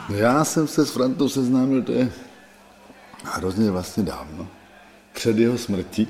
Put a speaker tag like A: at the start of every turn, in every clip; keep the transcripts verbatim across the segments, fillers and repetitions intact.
A: No já jsem se s Frantou seznámil, to je hrozně vlastně dávno, před jeho smrtí.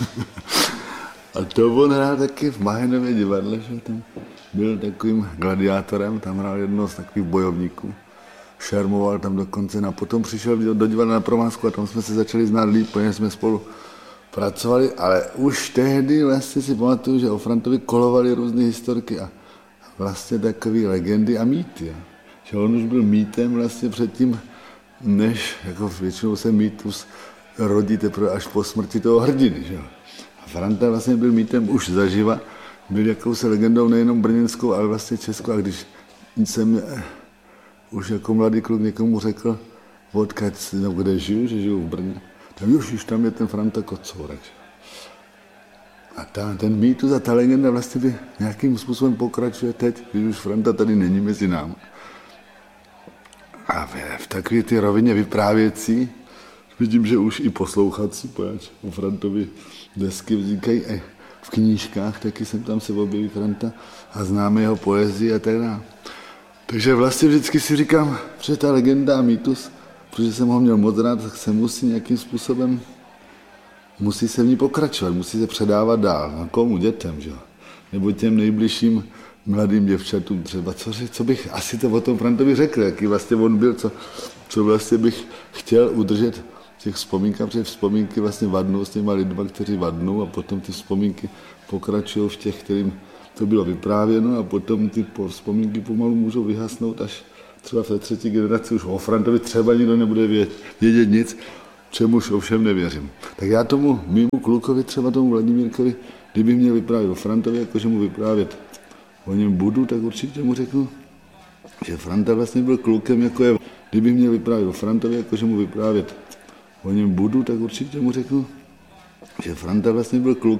A: A to on hrál taky v Mahenově divadle, že tam byl takovým gladiátorem, tam hrál jednoho z takových bojovníků. Šermoval tam dokonce a potom přišel do divadla na Provázku a tam jsme se začali znát líp, protože jsme spolu pracovali, ale už tehdy vlastně si pamatuju, že o Frantovi kolovaly různé historky a vlastně takové legendy a mýty. Že on už byl mýtem vlastně předtím, než jako většinou se mýtus rodí teprve až po smrti toho hrdiny. Že? A Franta vlastně byl mýtem už zaživa, byl jakousi legendou nejenom brněnskou, ale vlastně českou. A když jsem už jako mladý kluk někomu řekl, odkud, no, kde žiju, že žiju v Brně, tam už, už tam je ten Franta Kocourek. A ta, ten mýtus a ta legenda vlastně by nějakým způsobem pokračuje teď, když už Franta tady není mezi námi. A v, v takové ty rovině vyprávěcí vidím, že už i poslouchací, poněvadž o Frantovi desky vznikají i v knížkách, taky jsem tam se objeví Franta a známe jeho poezii a tak dále. Takže vlastně vždycky si říkám, že ta legenda a mýtus, protože jsem ho měl moc rád, tak se musí nějakým způsobem, musí se v ní pokračovat, musí se předávat dál. A komu? Dětem, že? Nebo těm nejbližším mladým děvčatům třeba. Co, co bych asi to o tom Frantovi řekl, jaký vlastně on byl, co, co vlastně bych chtěl udržet v těch vzpomínkách, protože vzpomínky vlastně vadnou s těma lidma, kteří vadnou a potom ty vzpomínky pokračují v těch, kterým to bylo vyprávěno a potom ty vzpomínky pomalu můžou vyhasnout až třeba v té třetí generaci už o Frantovi třeba nikdo nebude vědět nic, čemuž ovšem nevěřím. Tak já tomu mému klukovi, třeba tomu Vladimírkovi, kdybych měl vyprávět o Frantovi, jakože mu vyprávět o něm budu, tak určitě mu řeknu, že Franta vlastně byl klukem, jako je. Kdybych měl vyprávět o Frantovi, jakože mu vyprávět o něm budu, tak určitě mu řeknu, že Franta vlastně byl klukem.